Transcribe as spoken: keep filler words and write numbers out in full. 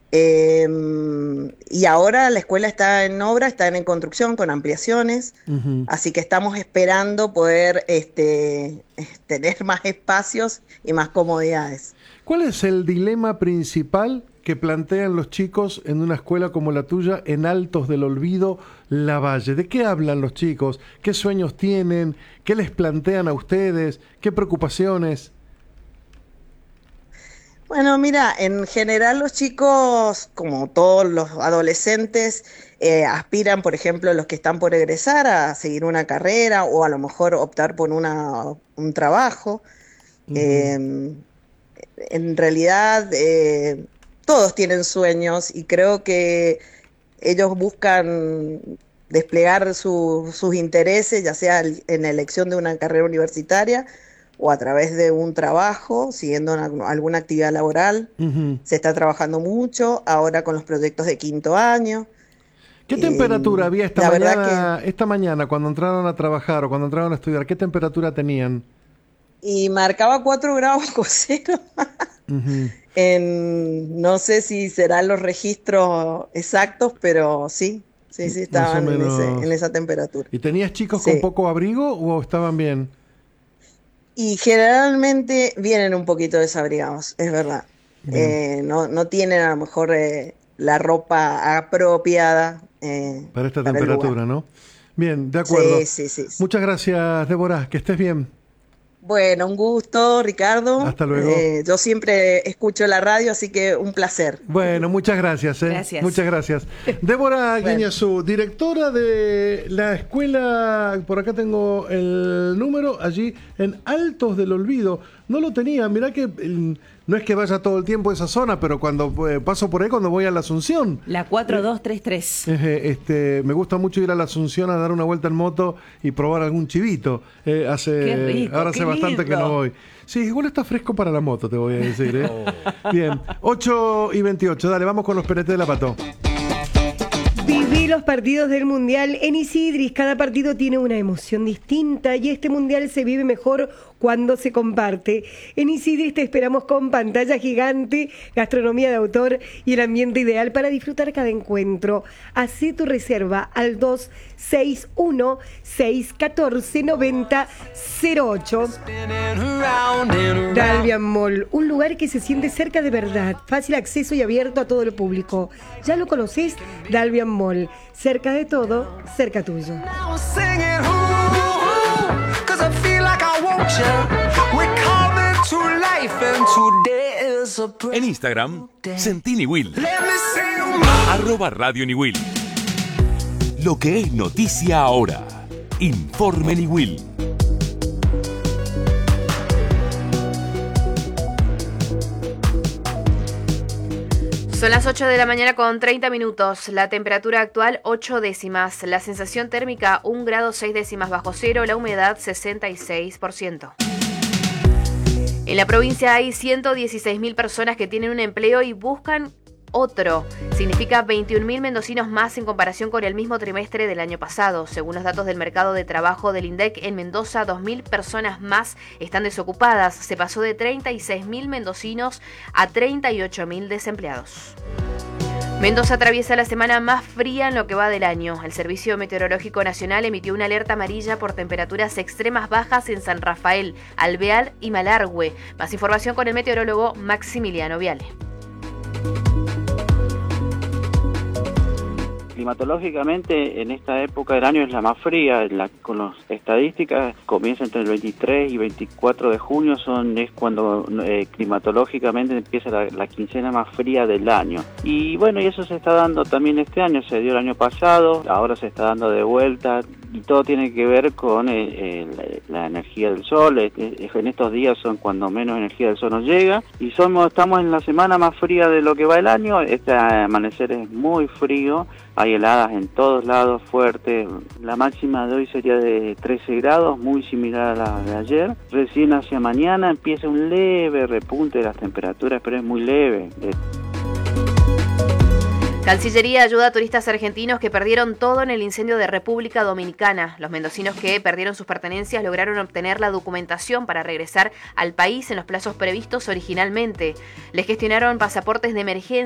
Eh, y ahora la escuela está en obra, está en construcción con ampliaciones, Ujú. así que estamos esperando poder este, tener más espacios y más comodidades. ¿Cuál es el dilema principal que plantean los chicos en una escuela como la tuya en Altos del Olvido, Lavalle? ¿De qué hablan los chicos? ¿Qué sueños tienen? ¿Qué les plantean a ustedes? ¿Qué preocupaciones? Bueno, mira, en general los chicos, como todos los adolescentes, eh, aspiran, por ejemplo, los que están por egresar a seguir una carrera o a lo mejor optar por una, un trabajo. Ujú. Eh, en realidad, eh, todos tienen sueños y creo que ellos buscan desplegar su- sus intereses, ya sea en la elección de una carrera universitaria o a través de un trabajo, siguiendo una- alguna actividad laboral. Ujú. Se está trabajando mucho ahora con los proyectos de quinto año. ¿Qué temperatura Eh, había esta la verdad que, mañana, esta mañana cuando entraron a trabajar o cuando entraron a estudiar? ¿Qué temperatura tenían? y marcaba cuatro grados bajo cero. Ujú. En, no sé si serán los registros exactos, pero sí, sí, sí Más o estaban en ese, en menos. esa temperatura. ¿Y tenías chicos con Sí. poco abrigo o estaban bien? Y generalmente vienen un poquito desabrigados, es verdad. Bien. Eh, no, no tienen a lo mejor eh, la ropa apropiada eh, Para esta para el lugar. temperatura, ¿no? Bien, de acuerdo. Sí, sí, sí, sí. Muchas gracias, Débora. Que estés bien. Bueno, un gusto, Ricardo. Hasta luego. Eh, yo siempre escucho la radio, así que un placer. Bueno, muchas gracias, ¿eh? Gracias. Muchas gracias. Débora Bueno, Guiñazú, directora de la escuela, por acá tengo el número, allí en Altos del Olvido. No lo tenía, mirá que mm, no es que vaya todo el tiempo a esa zona, pero cuando eh, paso por ahí, cuando voy a la Asunción, La cuatro dos tres tres. eh, este, me gusta mucho ir a la Asunción a dar una vuelta en moto y probar algún chivito. Eh, hace, Qué rico, ahora qué hace bastante que no lindo. voy. Sí, igual está fresco para la moto, te voy a decir. ¿eh? Bien, ocho y veintiocho, dale, vamos con los P N T de la Pato. Viví los partidos del Mundial en Isidris. Cada partido tiene una emoción distinta y este Mundial se vive mejor cuando se comparte. En Isidris te esperamos con pantalla gigante, gastronomía de autor y el ambiente ideal para disfrutar cada encuentro. Hacé tu reserva al dos seis uno, seis uno cuatro, nueve cero cero ocho. Dalvian Mall, un lugar que se siente cerca de verdad, fácil acceso y abierto a todo el público. ¿Ya lo conocés? Dalvian Mall, cerca de todo, cerca tuyo. En Instagram, Sentini Will. Arroba Radio Ni Will. Lo que es noticia ahora. Informe Ni Will. Son las ocho de la mañana con treinta minutos. La temperatura actual ocho décimas. La sensación térmica un grado seis décimas bajo cero. La humedad sesenta y seis por ciento. En la provincia hay ciento dieciséis mil personas que tienen un empleo y buscan otro. Significa veintiún mil mendocinos más en comparación con el mismo trimestre del año pasado. Según los datos del mercado de trabajo del INDEC, en Mendoza dos mil personas más están desocupadas. Se pasó de treinta y seis mil mendocinos a treinta y ocho mil desempleados. Mendoza atraviesa la semana más fría en lo que va del año. El Servicio Meteorológico Nacional emitió una alerta amarilla por temperaturas extremas bajas en San Rafael, Alvear y Malargüe. Más información con el meteorólogo Maximiliano Viale. Climatológicamente, en esta época del año es la más fría. La, con las estadísticas, comienza entre el veintitrés y veinticuatro de junio, son es cuando eh, climatológicamente empieza la, la quincena más fría del año. Y bueno, y eso se está dando también este año, se dio el año pasado, ahora se está dando de vuelta, y todo tiene que ver con eh, eh, la, la energía del sol. Eh, eh, en estos días son cuando menos energía del sol nos llega, y somos estamos en la semana más fría de lo que va el año. Este amanecer es muy frío, hay heladas en todos lados fuertes. La máxima de hoy sería de trece grados, muy similar a la de ayer. Recién hacia mañana empieza un leve repunte de las temperaturas, pero es muy leve. Cancillería ayuda a turistas argentinos que perdieron todo en el incendio de República Dominicana. Los mendocinos que perdieron sus pertenencias lograron obtener la documentación para regresar al país en los plazos previstos originalmente. Les gestionaron pasaportes de emergencia